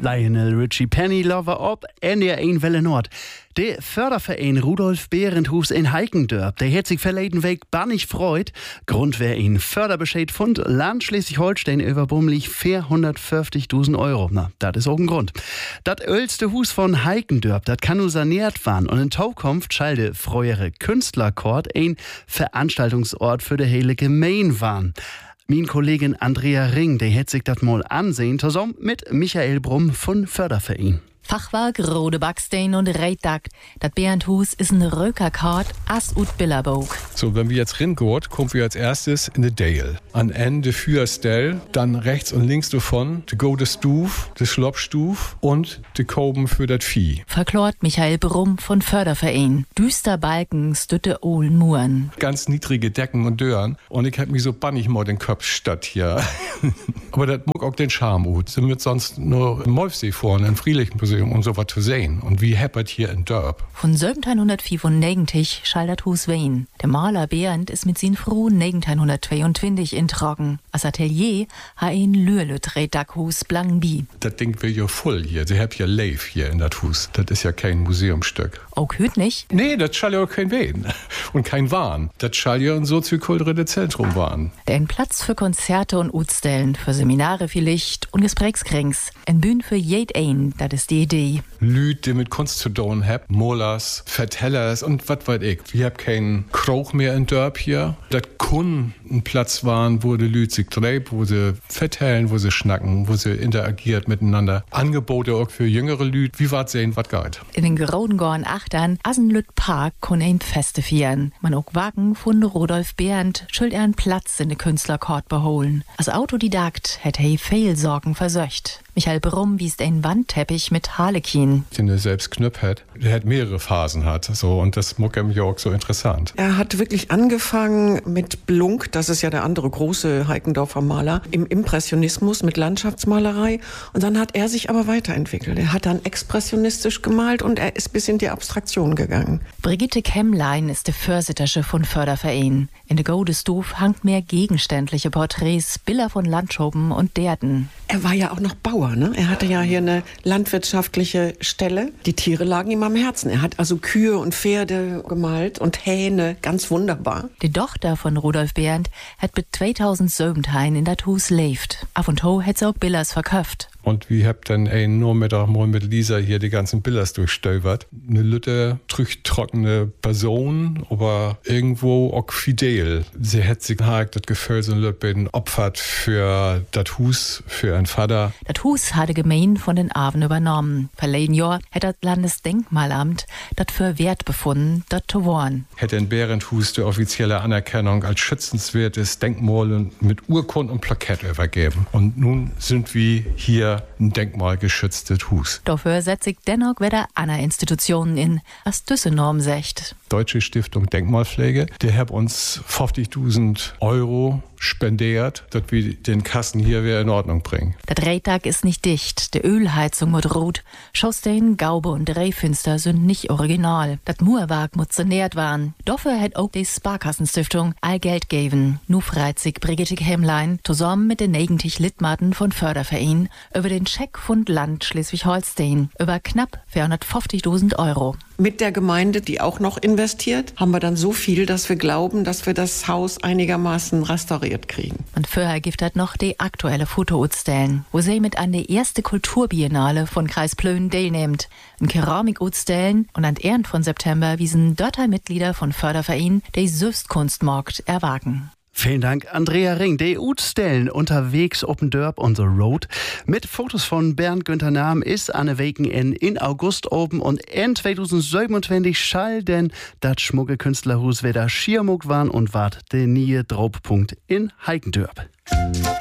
Lionel Richie Penny Lover op en der een Welle Nord. Der Förderverein Rudolf Behrenhus in Heikendörp, der hat sich verleden Weg bannig freut. Grund wär ein Förderbescheid von Land Schleswig-Holstein über bummelig 450.000 Euro. Na, das ist auch ein Grund. Das älteste Hus von Heikendörp, das kann nur saniert werden und in Zukunft schalde frühere Künstlerkord ein Veranstaltungsort für die hele Gemein waren. Min Kollegin Andrea Ring, der hat sich das mal ansehen, zusammen mit Michael Brumm von Förderverein. Fachwerk, Rode Backstein und Reitdach. Das Behrenhus ist ein Rökerkart as ut Billerburg. So, wenn wir jetzt ringehen, kommen wir als erstes in die Dale. An Ende Fürstell, dann rechts und links davon die Gode Stuf, die Schloppstuf und die Koben für das Vieh. Verklort Michael Brumm von Förderverein. Düster Balken, stütte ohlen Muren. Ganz niedrige Decken und Dören. Und ich hab mich so bannig mal den Kopf statt hier. Aber das mag auch den Charme gut. Sind wir sonst nur im Molfsee vorne, im Friedrichsmuseum und so was zu sehen. Und wie heppert hier in Dörp. Von 1795 schall das Hus Wein. Der Maler Behrendt ist mit sin Frau 1922 in Trocken. Als Atelier ha ein Lürlüt-Reitdachhus Blangenby. Das Ding will ja voll hier. Sie habt ja Leif hier in das Hus. Das ist ja kein Museumsstück. Auch hüt nicht? Nee, das schall ja auch kein Wein. Und kein Wahn. Das schall ja ein soziokulturelles Zentrum waren. Der ein Platz für Konzerte und Utstellen, für Seminare vielleicht und Gesprächskrings. Ein Bühn für jed ein, das ist die Idee. Lüd, die mit Kunst zu tun haben, Molers, Vertellers und was weiß ich. Wir haben keinen Kroch mehr in Dörp hier. Das kun ein Platz waren, wo die Lüd sich dreht, wo sie vertellen, wo sie schnacken, wo sie interagiert miteinander. Angebote auch für jüngere Lüd. Wie wart sehen, was geht? In den Graudengorn Achtern, Asenlüt Park, kun ein Feste feiern. Man auch Wagen von Rudolf Behrendt schuld einen Platz in den Künstlerkord beholen. Als Autodidakt hätte er viel Sorgen versöcht. Michael Brumm wies einen Wandteppich mit Harlekin. Den er selbst knüpp hat. Der hat mehrere Phasen hat, so, und das muck ihm ja auch so interessant. Er hat wirklich angefangen mit Blunk, das ist ja der andere große Heikendorfer Maler, im Impressionismus mit Landschaftsmalerei. Und dann hat er sich aber weiterentwickelt. Er hat dann expressionistisch gemalt und er ist bis in die Abstraktion gegangen. Brigitte Kemmlein ist die Vorsittersche von Förderverein. In der Godestuf hangt mehr gegenständliche Porträts, Bilder von Landschaben und Derden. Er war ja auch noch Bauer, ne? Er hatte ja hier eine landwirtschaftliche Stelle. Die Tiere lagen ihm am Herzen. Er hat also Kühe und Pferde gemalt und Hähne, ganz wunderbar. Die Tochter von Rudolf Behrendt hat mit 2017 in dat Hus lebt. Ab und to hat sie auch Billers verkauft. Und wie habt dann nur mit Lisa hier die ganzen Billers durchstöbert. Eine lütte, trockene Person, aber irgendwo auch fidel. Sie hat sich das Gefühl so ein Lütten opfert für das Hus, für einen Vater. Das Hus hatte Gemein von den Aven übernommen. Verleden Jahr hat das Landesdenkmalamt das für wert befunden, dort zu wohnen. Hätte in Behrenhus die offizielle Anerkennung als schützenswertes Denkmal mit Urkund und Plakett übergeben. Und nun sind wir hier ein denkmalgeschütztes Hus. Dafür setzt sich dennoch wieder andere Institutionen in, was diese Norm sagt. Deutsche Stiftung Denkmalpflege, der hat uns 50.000 Euro spendiert, dass wir den Kasten hier wieder in Ordnung bringen. Das Reitdach ist nicht dicht, die Ölheizung wird rot, Schornstein, Gaube und Drehfenster sind nicht original. Das Murwerk muss saniert werden. Dafür hat auch die Sparkassenstiftung all Geld gegeben. Nu freut sich Brigitte Kemmlein zusammen mit den eigentlich Litmaten von Förderverein über den Scheck von Land Schleswig-Holstein über knapp 450.000 Euro. Mit der Gemeinde, die auch noch investiert, haben wir dann so viel, dass wir glauben, dass wir das Haus einigermaßen restauriert kriegen. Und vorher gibt es noch die aktuelle Fotoutstellen, wo sie mit an der erste Kulturbiennale von Kreis Plön teilnimmt. Ein Keramikutstellen und an Ehren von September wiesen dort Mitglieder von Förderverein die Süßkunstmarkt erwagen. Vielen Dank, Andrea Ring. Die Utstellen unterwegs Open Dörp on the Road mit Fotos von Bernd Günther Nahm ist an der Weken in August oben und in 2027 schall denn das schmucke Künstlerhus wieder Schiermuck waren und wart der nie Drauppunkt in Heikendörp.